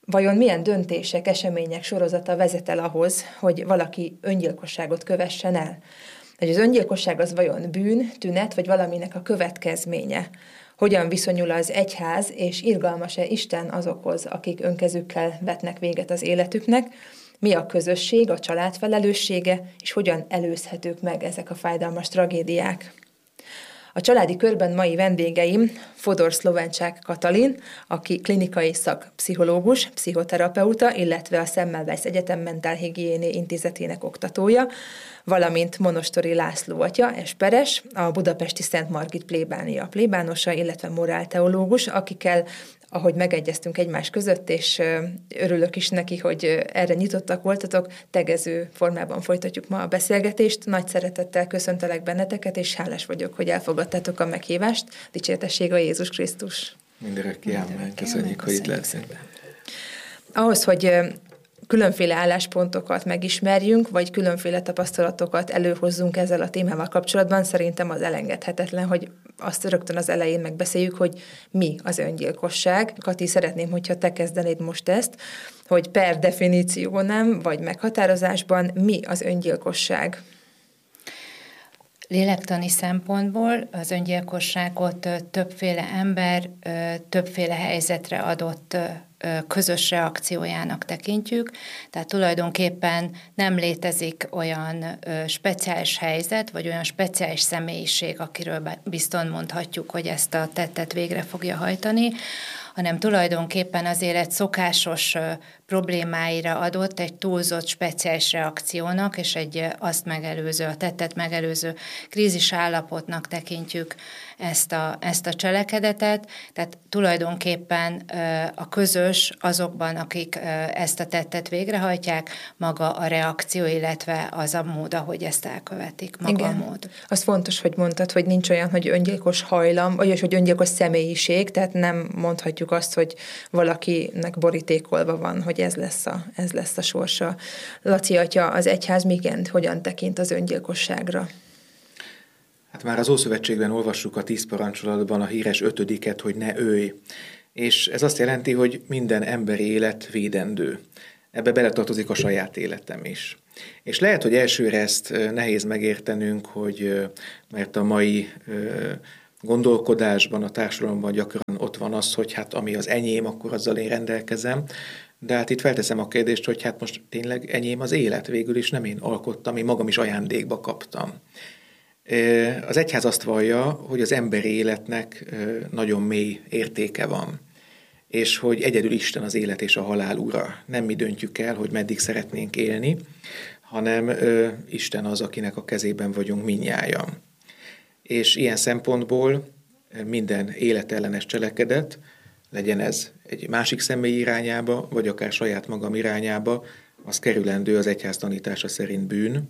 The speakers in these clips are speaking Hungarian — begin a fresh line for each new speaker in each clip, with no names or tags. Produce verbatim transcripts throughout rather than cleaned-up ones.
Vajon milyen döntések, események sorozata vezet el ahhoz, hogy valaki öngyilkosságot kövessen el? Hogy az öngyilkosság az vajon bűn, tünet, vagy valaminek a következménye? Hogyan viszonyul az egyház, és irgalmas-e Isten azokhoz, akik önkezükkel vetnek véget az életüknek? Mi a közösség, a család felelőssége, és hogyan előzhetők meg ezek a fájdalmas tragédiák? A családi körben mai vendégeim Fodor Szlovencsák Katalin, aki klinikai szakpszichológus, pszichoterapeuta, illetve a Semmelweis Egyetem Mentálhigiéné Intézetének oktatója, valamint Monostori László atya, esperes, a budapesti Szent Margit plébánia plébánosa, illetve morálteológus, akikkel, ahogy megegyeztünk egymás között, és örülök is neki, hogy erre nyitottak voltatok, tegező formában folytatjuk ma a beszélgetést. Nagy szeretettel köszöntelek benneteket, és hálás vagyok, hogy elfogadtátok a meghívást. Dicsértesség a Jézus Krisztus!
Mindörökké ámen. Köszönjük, hogy itt leszünk.
Ahhoz, hogy különféle álláspontokat megismerjünk, vagy különféle tapasztalatokat előhozzunk ezzel a témával kapcsolatban, szerintem az elengedhetetlen, hogy azt rögtön az elején megbeszéljük, hogy mi az öngyilkosság. Kati, szeretném, hogyha te kezdenéd most ezt, hogy per definíció nem, vagy meghatározásban mi az öngyilkosság?
Lélektani szempontból az öngyilkosságot többféle ember többféle helyzetre adott közös reakciójának tekintjük, tehát tulajdonképpen nem létezik olyan speciális helyzet, vagy olyan speciális személyiség, akiről bizton mondhatjuk, hogy ezt a tettet végre fogja hajtani, hanem tulajdonképpen az élet szokásos problémáira adott egy túlzott speciális reakciónak, és egy azt megelőző, a tettet megelőző krízis állapotnak tekintjük ezt a, ezt a cselekedetet. Tehát tulajdonképpen a közös azokban, akik ezt a tettet végrehajtják, maga a reakció, illetve az a mód, ahogy ezt elkövetik, maga
Igen.
a mód.
Az fontos, hogy mondtad, hogy nincs olyan, hogy öngyilkos hajlam, vagy hogy öngyilkos személyiség, tehát nem mondhatjuk azt, hogy valakinek borítékolva van, hogy ez lesz a, ez lesz a sorsa. Laci atya, az egyház miként, hogyan tekint az öngyilkosságra?
Hát már az Ószövetségben olvassuk a tíz parancsolatban a híres ötödiket, hogy ne ölj. És ez azt jelenti, hogy minden emberi élet védendő. Ebbe beletartozik a saját életem is. És lehet, hogy elsőre ezt nehéz megértenünk, hogy mert a mai gondolkodásban, a társadalomban gyakran ott van az, hogy hát ami az enyém, akkor azzal én rendelkezem. De hát itt felteszem a kérdést, hogy hát most tényleg enyém az élet, végül is nem én alkottam, én magam is ajándékba kaptam. Az egyház azt vallja, hogy az emberi életnek nagyon mély értéke van, és hogy egyedül Isten az élet és a halál ura. Nem mi döntjük el, hogy meddig szeretnénk élni, hanem Isten az, akinek a kezében vagyunk mindnyájan. És ilyen szempontból minden életellenes cselekedet, legyen ez egy másik személy irányába, vagy akár saját magam irányába, az kerülendő az egyház tanítása szerint bűn.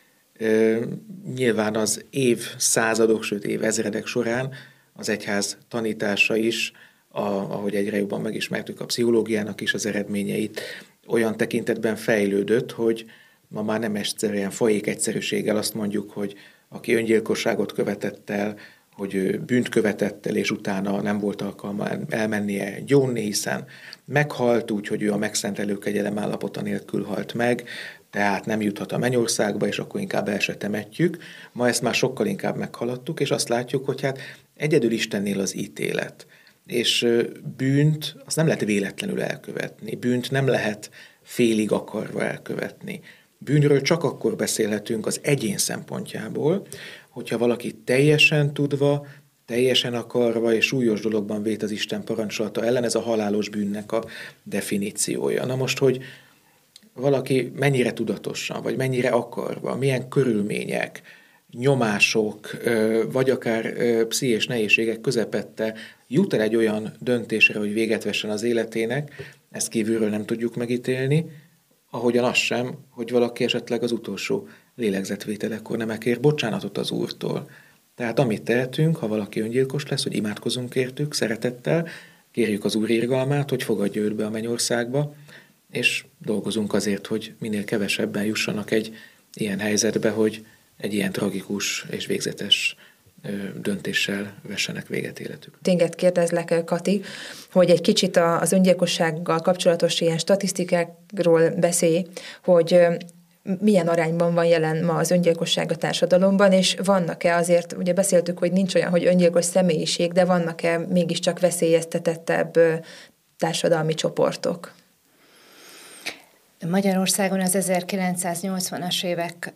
Nyilván az évszázadok, sőt évezredek során az egyház tanítása is, a, ahogy egyre jobban megismertük a pszichológiának is az eredményeit, olyan tekintetben fejlődött, hogy ma már nem egyszerűen faék egyszerűséggel azt mondjuk, hogy aki öngyilkosságot követett el, hogy ő bűnt követett el, és utána nem volt alkalma elmennie gyónni, hiszen meghalt, úgyhogy ő a megszentelő kegyelem állapota nélkül halt meg, tehát nem juthat a mennyországba, és akkor inkább el se temetjük. Ma ezt már sokkal inkább meghaladtuk, és azt látjuk, hogy hát egyedül Istennél az ítélet. És bűnt azt nem lehet véletlenül elkövetni, bűnt nem lehet félig akarva elkövetni. Bűnről csak akkor beszélhetünk az egyén szempontjából, hogyha valaki teljesen tudva, teljesen akarva és súlyos dologban vét az Isten parancsolata ellen, ez a halálos bűnnek a definíciója. Na most, hogy valaki mennyire tudatosan, vagy mennyire akarva, milyen körülmények, nyomások, vagy akár pszichés nehézségek közepette jut el egy olyan döntésre, hogy véget vessen az életének, ezt kívülről nem tudjuk megítélni, ahogyan az sem, hogy valaki esetleg az utolsó lélegzetvételekor nem kér bocsánatot az Úrtól. Tehát amit tehetünk, ha valaki öngyilkos lesz, hogy imádkozunk értük, szeretettel, kérjük az Úr irgalmát, hogy fogadja őt be a mennyországba, és dolgozunk azért, hogy minél kevesebben jussanak egy ilyen helyzetbe, hogy egy ilyen tragikus és végzetes döntéssel vessenek véget életük.
Téged kérdezlek, Kati, hogy egy kicsit az öngyilkossággal kapcsolatos ilyen statisztikákról beszélj, hogy milyen arányban van jelen ma az öngyilkosság a társadalomban, és vannak-e azért, ugye beszéltük, hogy nincs olyan, hogy öngyilkos személyiség, de vannak-e mégiscsak veszélyeztetettebb társadalmi csoportok?
Magyarországon az ezerkilencszáznyolcvanas évek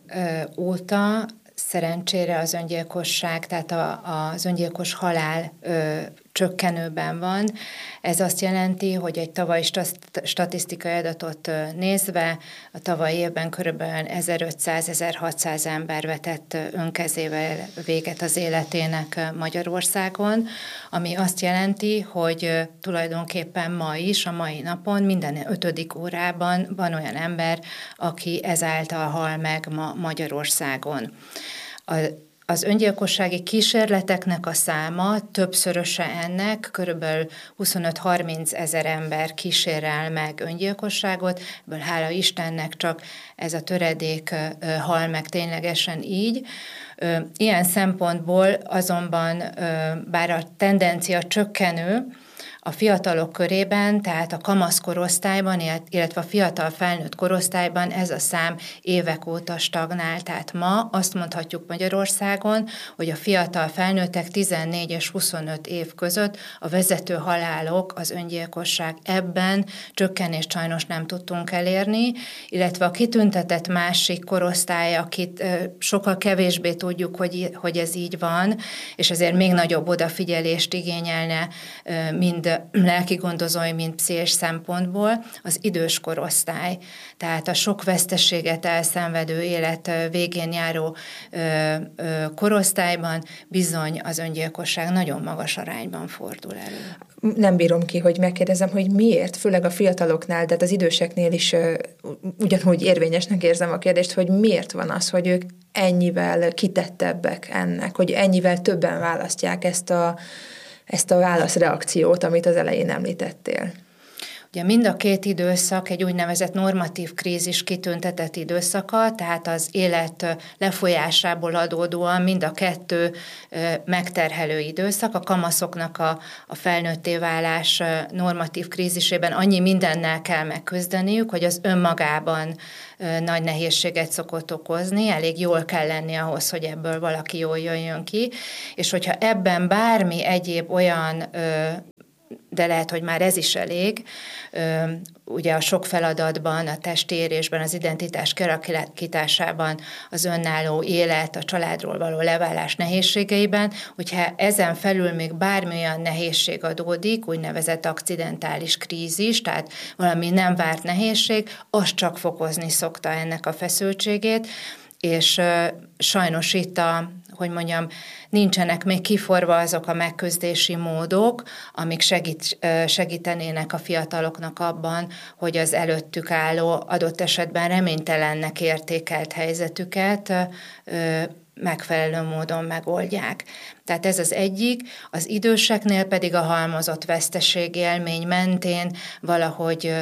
óta szerencsére az öngyilkosság, tehát a, az öngyilkos halál ö, csökkenőben van. Ez azt jelenti, hogy egy tavalyi statisztikai adatot nézve a tavalyi évben körülbelül ezerötszáz-ezerhatszáz ember vetett önkezével véget az életének Magyarországon, ami azt jelenti, hogy tulajdonképpen ma is, a mai napon minden ötödik órában van olyan ember, aki ezáltal hal meg ma Magyarországon. A Az öngyilkossági kísérleteknek a száma többszöröse ennek, körülbelül huszonöt-harminc ezer ember kísérel meg öngyilkosságot, ebből hála Istennek csak ez a töredék hal meg ténylegesen így. Ilyen szempontból azonban, bár a tendencia csökkenő, a fiatalok körében, tehát a kamaszkorosztályban, illetve a fiatal felnőtt korosztályban ez a szám évek óta stagnál. Tehát ma azt mondhatjuk Magyarországon, hogy a fiatal felnőttek tizennégy és huszonöt év között a vezető halálok, az öngyilkosság ebben csökkenést sajnos nem tudtunk elérni, illetve a kitüntetett másik korosztály, akit sokkal kevésbé tudjuk, hogy, hogy ez így van, és ezért még nagyobb odafigyelést igényelne mind lelki gondozói, mint pszichés szempontból, az idős korosztály. Tehát a sok veszteséget elszenvedő élet végén járó ö, ö, korosztályban bizony az öngyilkosság nagyon magas arányban fordul elő.
Nem bírom ki, hogy megkérdezem, hogy miért, főleg a fiataloknál, de az időseknél is uh, ugyanúgy érvényesnek érzem a kérdést, hogy miért van az, hogy ők ennyivel kitettebbek ennek, hogy ennyivel többen választják ezt a ezt a válaszreakciót, amit az elején említettél.
Ugye mind a két időszak egy úgynevezett normatív krízis kitüntetett időszaka, tehát az élet lefolyásából adódóan mind a kettő megterhelő időszak. A kamaszoknak a, a felnőtté válás normatív krízisében annyi mindennel kell megküzdeniük, hogy az önmagában nagy nehézséget szokott okozni, elég jól kell lenni ahhoz, hogy ebből valaki jól jöjjön ki, és hogyha ebben bármi egyéb olyan, de lehet, hogy már ez is elég, ugye a sok feladatban, a testi érésben, az identitás kialakításában, az önálló élet, a családról való leválás nehézségeiben, hogyha ezen felül még bármilyen nehézség adódik, úgynevezett akcidentális krízis, tehát valami nem várt nehézség, az csak fokozni szokta ennek a feszültségét, és sajnos itt a, hogy mondjam, nincsenek még kiforva azok a megküzdési módok, amik segít, segítenének a fiataloknak abban, hogy az előttük álló, adott esetben reménytelennek értékelt helyzetüket megfelelő módon megoldják. Tehát ez az egyik, az időseknél pedig a halmozott veszteségélmény mentén valahogy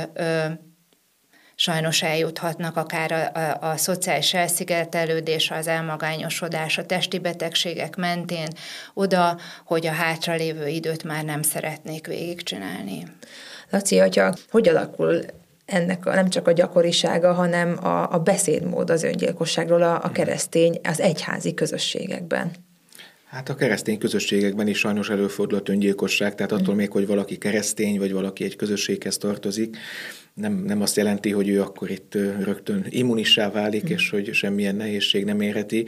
sajnos eljuthatnak akár a, a, a szociális elszigetelődés, az elmagányosodás, a testi betegségek mentén oda, hogy a hátralévő időt már nem szeretnék végigcsinálni.
Laci, atya, hogy alakul ennek a, nem csak a gyakorisága, hanem a, a beszédmód az öngyilkosságról a, a keresztény, az egyházi közösségekben?
Hát a keresztény közösségekben is sajnos előfordul a öngyilkosság, tehát attól még, hogy valaki keresztény, vagy valaki egy közösséghez tartozik, nem, nem azt jelenti, hogy ő akkor itt rögtön immunissá válik, mm. és hogy semmilyen nehézség nem érheti.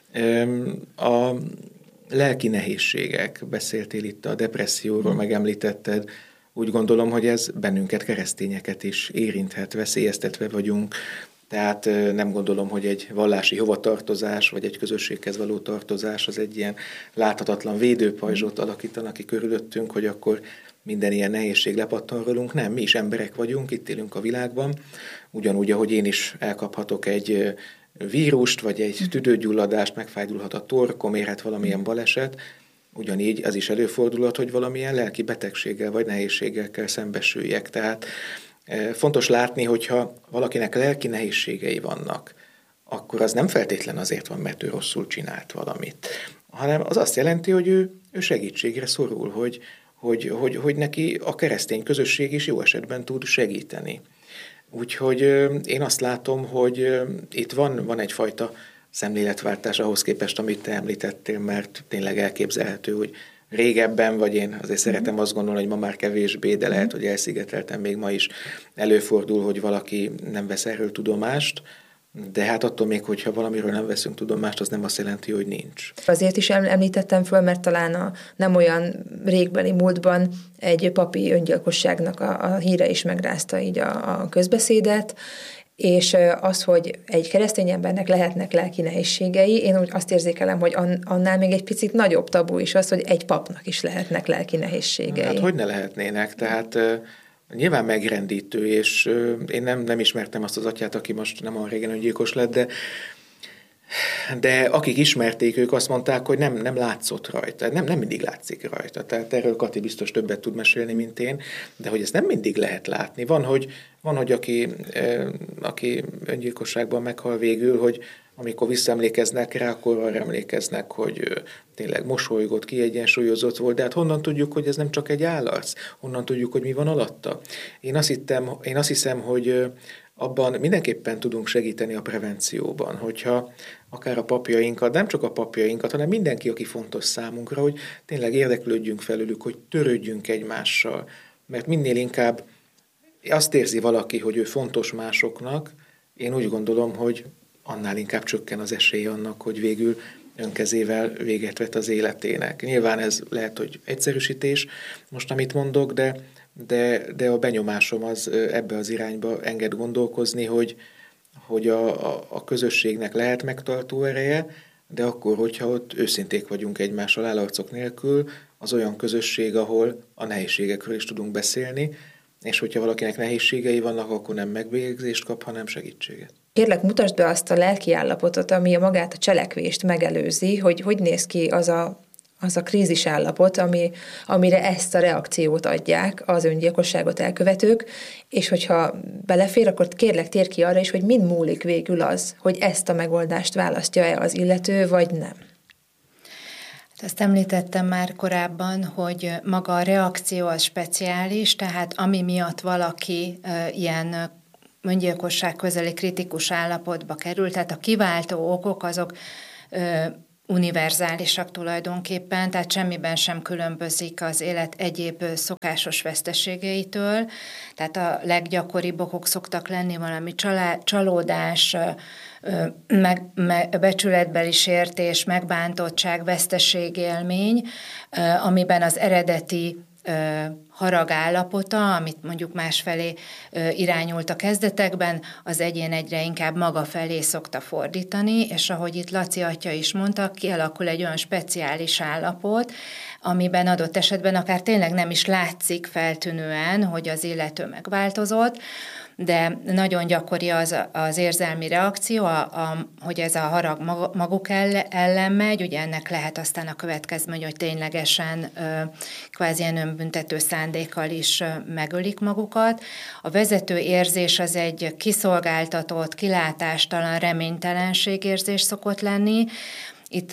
A lelki nehézségek, beszéltél itt a depresszióról, mm. megemlítetted, úgy gondolom, hogy ez bennünket, keresztényeket is érinthet, veszélyeztetve vagyunk. Tehát nem gondolom, hogy egy vallási hovatartozás, vagy egy közösséghez való tartozás az egy ilyen láthatatlan védőpajzsot alakítanak ki körülöttünk, hogy akkor minden ilyen nehézség lepattan rólunk. Nem, mi is emberek vagyunk, itt élünk a világban. Ugyanúgy, ahogy én is elkaphatok egy vírust, vagy egy tüdőgyulladást, megfájdulhat a torkom, érhet valamilyen baleset, ugyanígy az is előfordulhat, hogy valamilyen lelki betegséggel vagy nehézséggel kell szembesüljek. Tehát fontos látni, hogyha valakinek lelki nehézségei vannak, akkor az nem feltétlen azért van, mert ő rosszul csinált valamit. hanem az azt jelenti, hogy ő, ő segítségre szorul, hogy, hogy, hogy, hogy neki a keresztény közösség is jó esetben tud segíteni. Úgyhogy én azt látom, hogy itt van, van egyfajta szemléletváltás ahhoz képest, amit te említettél, mert tényleg elképzelhető, hogy régebben, vagy én azért szeretem azt gondolni, hogy ma már kevésbé, de lehet, hogy elszigeteltem, még ma is előfordul, hogy valaki nem vesz erről tudomást, de hát attól még, hogyha valamiről nem veszünk tudomást, az nem azt jelenti, hogy nincs.
Azért is említettem föl, mert talán a nem olyan régbeli múltban egy papi öngyilkosságnak a, a híre is megrázta így a, a közbeszédet, és az, hogy egy keresztény embernek lehetnek lelki nehézségei, én úgy azt érzékelem, hogy annál még egy picit nagyobb tabu is az, hogy egy papnak is lehetnek lelki nehézségei.
Hát hogy ne lehetnének, tehát nyilván megrendítő, és én nem, nem ismertem azt az atyát, aki most nem olyan régen öngyilkos lett, de, de akik ismerték, ők azt mondták, hogy nem, nem látszott rajta, nem, nem mindig látszik rajta. Tehát erről Kati biztos többet tud mesélni, mint én, de hogy ezt nem mindig lehet látni. Van, hogy, van, hogy aki, aki öngyilkosságban meghal végül, hogy amikor visszaemlékeznek rá, akkor arra emlékeznek, hogy tényleg mosolygott, kiegyensúlyozott volt, de hát honnan tudjuk, hogy ez nem csak egy állarc? Honnan tudjuk, hogy mi van alatta? Én azt, hittem, én azt hiszem, hogy abban mindenképpen tudunk segíteni a prevencióban, hogyha akár a papjainkat, nem csak a papjainkat, hanem mindenki, aki fontos számunkra, hogy tényleg érdeklődjünk felülük, hogy törődjünk egymással, mert minél inkább azt érzi valaki, hogy ő fontos másoknak, én úgy gondolom, hogy annál inkább csökken az esély annak, hogy végül önkezével véget vet az életének. Nyilván ez lehet, hogy egyszerűsítés, most amit mondok, de, de, de a benyomásom az ebbe az irányba enged gondolkozni, hogy, hogy a, a, a közösségnek lehet megtartó ereje, de akkor, hogyha ott őszinték vagyunk egymással állarcok nélkül, az olyan közösség, ahol a nehézségekről is tudunk beszélni, és hogyha valakinek nehézségei vannak, akkor nem megbélyegzést kap, hanem segítséget.
Kérlek, mutasd be azt a lelki állapotot, ami a magát a cselekvést megelőzi, hogy hogy néz ki az a, az a krízis állapot, ami, amire ezt a reakciót adják az öngyilkosságot elkövetők, és hogyha belefér, akkor kérlek, térj ki arra is, hogy mind múlik végül az, hogy ezt a megoldást választja-e az illető, vagy nem.
Azt említettem már korábban, hogy maga a reakció az speciális, tehát ami miatt valaki uh, ilyen öngyilkosság közeli kritikus állapotba kerül, tehát a kiváltó okok azok uh, univerzálisak tulajdonképpen, tehát semmiben sem különbözik az élet egyéb szokásos veszteségeitől, tehát a leggyakoribb okok szoktak lenni valami csalá- csalódás, meg, meg, becsületbeli sértés, megbántottság, veszteségélmény, amiben az eredeti harag állapota, amit mondjuk másfelé irányult a kezdetekben, az egyén egyre inkább maga felé szokta fordítani, és ahogy itt Laci atya is mondta, kialakul egy olyan speciális állapot, amiben adott esetben akár tényleg nem is látszik feltűnően, hogy az illető megváltozott, de nagyon gyakori az, az érzelmi reakció, a, a, hogy ez a harag maguk ellen megy, ugye ennek lehet aztán a következmény, hogy ténylegesen kvázi ilyen önbüntető szándékkal is megölik magukat. A vezető érzés az egy kiszolgáltatott, kilátástalan, reménytelenség érzés szokott lenni. Itt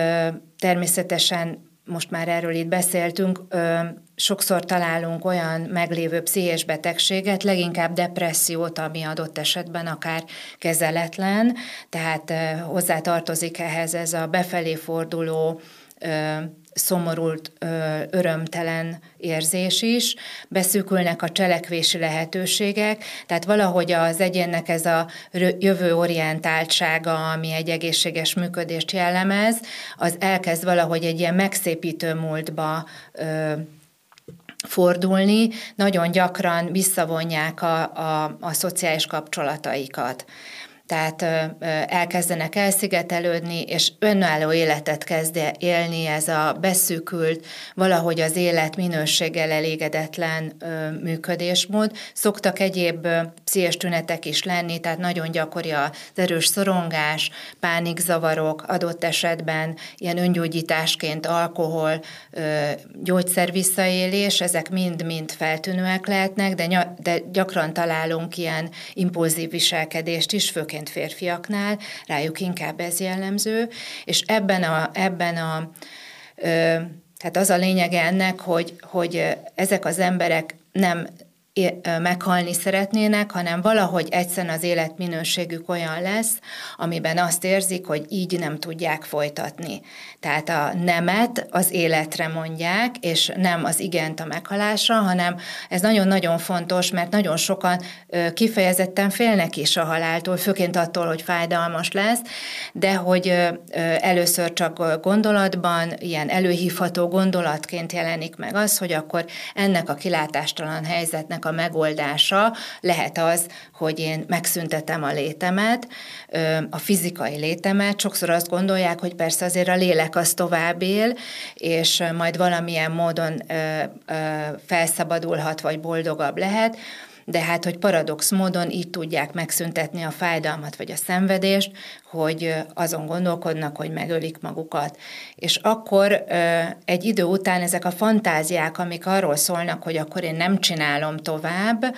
természetesen most már erről itt beszéltünk, ö, sokszor találunk olyan meglévő pszichés betegséget, leginkább depressziót, ami adott esetben akár kezeletlen, tehát ö, hozzátartozik ehhez ez a befelé forduló, ö, szomorult, ö, örömtelen érzés is, beszűkülnek a cselekvési lehetőségek, tehát valahogy az egyénnek ez a jövőorientáltsága, ami egy egészséges működést jellemez, az elkezd valahogy egy ilyen megszépítő múltba ö, fordulni, nagyon gyakran visszavonják a, a, a szociális kapcsolataikat. Tehát elkezdenek elszigetelődni, és önálló életet kezd élni ez a beszűkült, valahogy az élet minőséggel elégedetlen működésmód. Szoktak egyéb pszichés tünetek is lenni, tehát nagyon gyakori az erős szorongás, pánikzavarok, adott esetben ilyen öngyógyításként alkohol, gyógyszer visszaélés, ezek mind-mind feltűnőek lehetnek, de, ny- de gyakran találunk ilyen impulzív viselkedést is, főként férfiaknál, rájuk inkább ez jellemző, és ebben a, ebben a ö, tehát az a lényege ennek, hogy, hogy ezek az emberek nem meghalni szeretnének, hanem valahogy egyszerűen az életminőségük olyan lesz, amiben azt érzik, hogy így nem tudják folytatni. Tehát a nemet az életre mondják, és nem az igent a meghalásra, hanem ez nagyon-nagyon fontos, mert nagyon sokan kifejezetten félnek is a haláltól, főként attól, hogy fájdalmas lesz, de hogy először csak gondolatban, ilyen előhívható gondolatként jelenik meg az, hogy akkor ennek a kilátástalan helyzetnek a megoldása lehet az, hogy én megszüntetem a létemet, a fizikai létemet. Sokszor azt gondolják, hogy persze azért a lélek az tovább él, és majd valamilyen módon felszabadulhat, vagy boldogabb lehet, de hát, hogy paradox módon így tudják megszüntetni a fájdalmat vagy a szenvedést, hogy azon gondolkodnak, hogy megölik magukat. És akkor egy idő után ezek a fantáziák, amik arról szólnak, hogy akkor én nem csinálom tovább,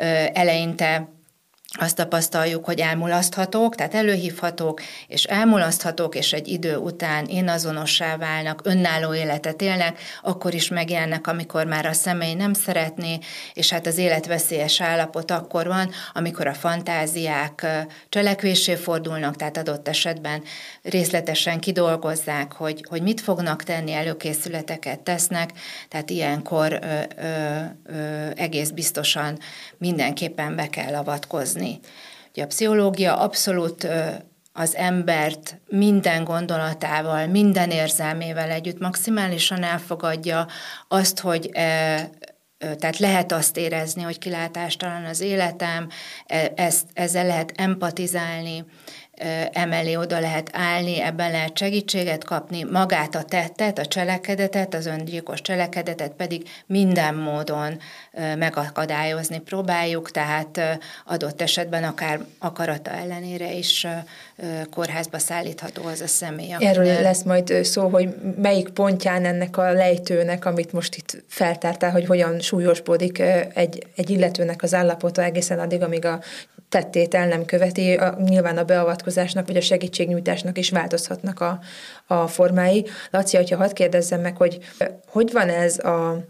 eleinte azt tapasztaljuk, hogy elmulaszthatók, tehát előhívhatók, és elmulaszthatók, és egy idő után énazonossá válnak, önálló életet élnek, akkor is megjelennek, amikor már a személy nem szeretné, és hát az életveszélyes állapot akkor van, amikor a fantáziák cselekvéssé fordulnak, tehát adott esetben részletesen kidolgozzák, hogy, hogy mit fognak tenni, előkészületeket tesznek, tehát ilyenkor ö, ö, ö, egész biztosan mindenképpen be kell avatkozni. Ugye a pszichológia abszolút az embert minden gondolatával, minden érzelmével együtt maximálisan elfogadja azt, hogy tehát lehet azt érezni, hogy kilátástalan az életem, ezt, ezzel lehet empatizálni, emellé oda lehet állni, ebben lehet segítséget kapni, magát a tettet, a cselekedetet, az öngyilkos cselekedetet pedig minden módon megakadályozni próbáljuk, tehát adott esetben akár akarata ellenére is kórházba szállítható az a személy.
Erről lesz majd szó, hogy melyik pontján ennek a lejtőnek, amit most itt feltártál, hogy hogyan súlyosbodik egy, egy illetőnek az állapota egészen addig, amíg a tettét el nem követi, a, nyilván a beavatkozásnak vagy a segítségnyújtásnak is változhatnak a, a formái. Laci, hogyha hadd kérdezzem meg, hogy hogy van ez a,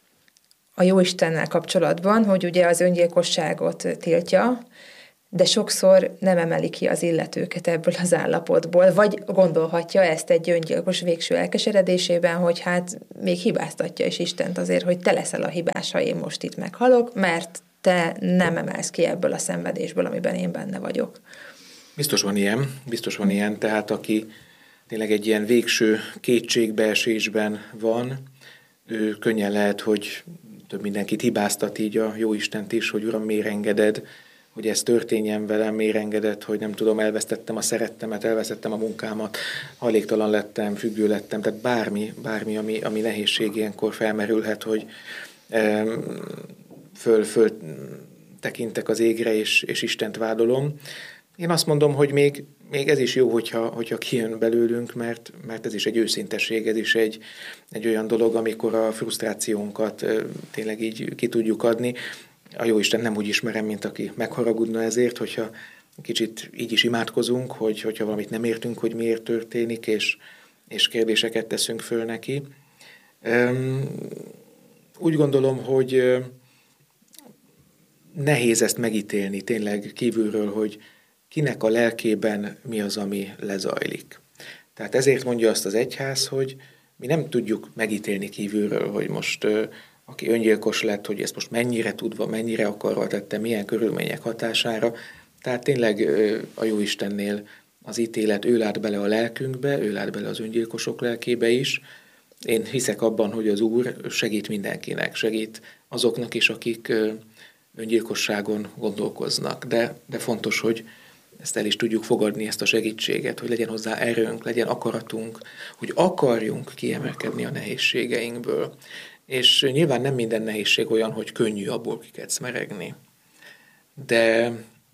a Jóistennel kapcsolatban, hogy ugye az öngyilkosságot tiltja, de sokszor nem emeli ki az illetőket ebből az állapotból, vagy gondolhatja ezt egy öngyilkos végső elkeseredésében, hogy hát még hibáztatja is Istent azért, hogy te leszel a hibás, ha én most itt meghalok, mert te nem emelsz ki ebből a szenvedésből, amiben én benne vagyok.
Biztos van ilyen, biztos van ilyen, tehát aki tényleg egy ilyen végső kétségbeesésben van, ő könnyen lehet, hogy több mindenkit hibáztat így a Jóistent is, hogy Uram, miért engeded, hogy ez történjen velem, miért engedett, hogy nem tudom, elvesztettem a szerettemet, elvesztettem a munkámat, hajléktalan lettem, függő lettem, tehát bármi, bármi ami, ami nehézség ilyenkor felmerülhet, hogy um, föl, föl tekintek az égre, és, és Istent vádolom. Én azt mondom, hogy még, még ez is jó, hogyha, hogyha kijön belőlünk, mert, mert ez is egy őszintesség, ez is egy, egy olyan dolog, amikor a frusztrációnkat tényleg így ki tudjuk adni. A Jóisten nem úgy ismerem, mint aki megharagudna ezért, hogyha kicsit így is imádkozunk, hogy, hogyha valamit nem értünk, hogy miért történik, és, és kérdéseket teszünk föl neki. Úgy gondolom, hogy nehéz ezt megítélni tényleg kívülről, hogy kinek a lelkében mi az, ami lezajlik. Tehát ezért mondja azt az egyház, hogy mi nem tudjuk megítélni kívülről, hogy most aki öngyilkos lett, hogy ezt most mennyire tudva, mennyire akarva tette, milyen körülmények hatására. Tehát tényleg a Jóistennél az ítélet, ő lát bele a lelkünkbe, ő lát bele az öngyilkosok lelkébe is. Én hiszek abban, hogy az Úr segít mindenkinek, segít azoknak is, akik öngyilkosságon gondolkoznak. De, de fontos, hogy ezt el is tudjuk fogadni, ezt a segítséget, hogy legyen hozzá erőnk, legyen akaratunk, hogy akarjunk kiemelkedni a nehézségeinkből. És nyilván nem minden nehézség olyan, hogy könnyű abból kikedsz meregni. de,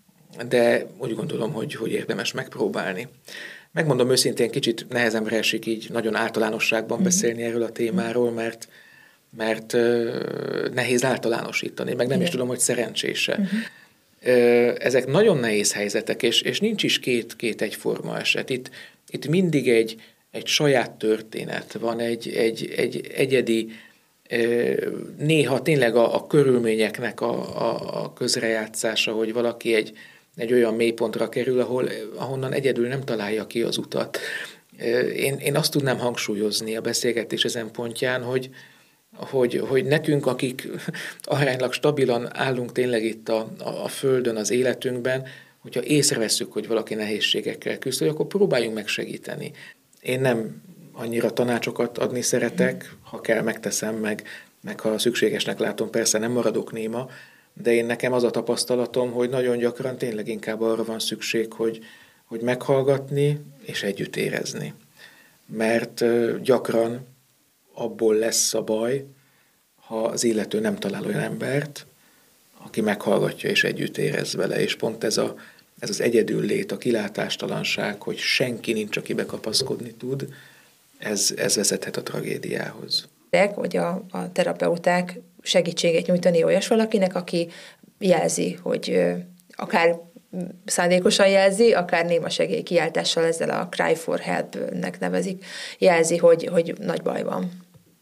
de úgy gondolom, hogy, hogy érdemes megpróbálni. Megmondom őszintén, kicsit nehezemre esik így nagyon általánosságban mm. beszélni erről a témáról, mert, mert uh, nehéz általánosítani, meg nem Igen. is tudom, hogy szerencsése. Mm-hmm. Uh, ezek nagyon nehéz helyzetek, és, és nincs is két, két egyforma eset. Itt, itt mindig egy, egy saját történet van, egy, egy, egy egyedi, uh, néha tényleg a, a körülményeknek a, a, a közrejátszása, hogy valaki egy egy olyan mélypontra kerül, ahol, ahonnan egyedül nem találja ki az utat. Én, én azt tudnám hangsúlyozni a beszélgetés ezen pontján, hogy, hogy, hogy nekünk, akik aránylag stabilan állunk tényleg itt a, a Földön, az életünkben, hogyha észrevesszük, hogy valaki nehézségekkel küzd, akkor próbáljunk meg segíteni. Én nem annyira tanácsokat adni szeretek, ha kell, megteszem meg, meg ha szükségesnek látom, persze nem maradok néma, de én nekem az a tapasztalatom, hogy nagyon gyakran tényleg inkább arra van szükség, hogy, hogy meghallgatni és együtt érezni. Mert gyakran abból lesz a baj, ha az illető nem talál olyan embert, aki meghallgatja és együtt érez vele, és pont ez, a, ez az egyedül lét, a kilátástalanság, hogy senki nincs, aki bekapaszkodni tud, ez, ez vezethet a tragédiához.
Hogy a, a terapeuták segítséget nyújtani olyas valakinek, aki jelzi, hogy akár szándékosan jelzi, akár néma segélykiáltással, ezzel a cry for help-nek nevezik, jelzi, hogy, hogy nagy baj van.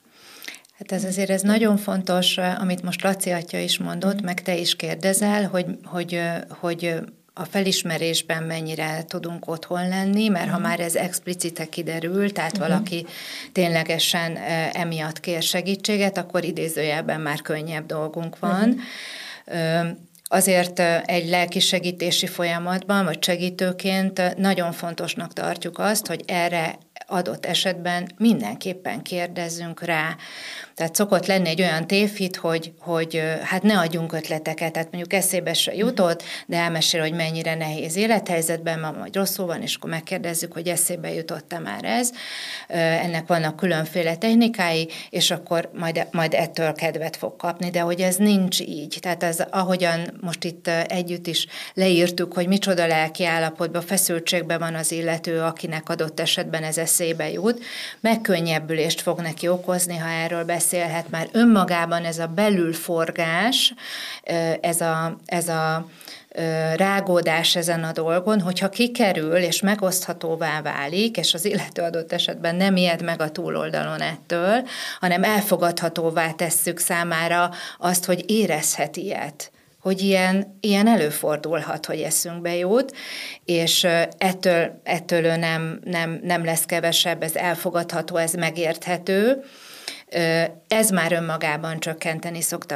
Hát ez azért ez nagyon fontos, amit most Laci atya is mondott, meg te is kérdezel, hogy, hogy, hogy a felismerésben mennyire tudunk otthon lenni, mert uh-huh. ha már ez explicite kiderül, tehát uh-huh. valaki ténylegesen emiatt kér segítséget, akkor idézőjelben már könnyebb dolgunk van. Uh-huh. Azért egy lelki segítési folyamatban, vagy segítőként nagyon fontosnak tartjuk azt, hogy erre adott esetben mindenképpen kérdezzünk rá. Tehát szokott lenni egy olyan tévhit, hogy, hogy hát ne adjunk ötleteket, tehát mondjuk eszébe se jutott, de elmesél, hogy mennyire nehéz élethelyzetben van, vagy rosszul van, és akkor megkérdezzük, hogy eszébe jutott-e már ez. Ennek vannak különféle technikái, és akkor majd, majd ettől kedvet fog kapni, de hogy ez nincs így. Tehát az, ahogyan most itt együtt is leírtuk, hogy micsoda lelki állapotban, feszültségben van az illető, akinek adott esetben ez eszébe jut, megkönnyebbülést fog neki okozni, ha erről beszélhet. Már önmagában ez a belülforgás, ez a, ez a rágódás ezen a dolgon, hogyha kikerül és megoszthatóvá válik, és az illető adott esetben nem ijed meg a túloldalon ettől, hanem elfogadhatóvá tesszük számára azt, hogy érezhet ilyet, hogy ilyen, ilyen előfordulhat, hogy eszünkbe jut, és ettől, ettől ő nem, nem, nem lesz kevesebb, ez elfogadható, ez megérthető. Ez már önmagában csökkenteni szokta